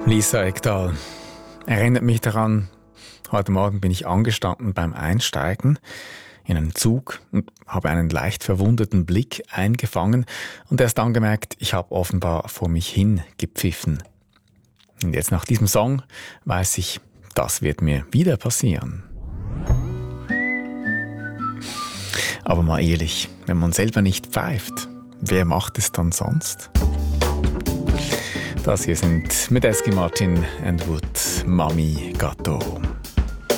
Lisa Ekdahl erinnert mich daran, heute Morgen bin ich angestanden beim Einsteigen in einen Zug und habe einen leicht verwundeten Blick eingefangen und erst dann gemerkt, ich habe offenbar vor mich hin gepfiffen. Und jetzt nach diesem Song weiß ich, das wird mir wieder passieren. Aber mal ehrlich, wenn man selber nicht pfeift, wer macht es dann sonst? Das hier sind Medeski Martin and Wood, Mami Gatto.